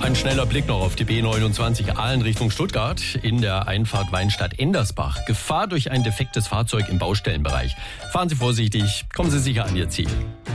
Ein schneller Blick noch auf die B29 Aalen Richtung Stuttgart in der Einfahrt Weinstadt-Endersbach. Gefahr durch ein defektes Fahrzeug im Baustellenbereich. Fahren Sie vorsichtig, kommen Sie sicher an Ihr Ziel.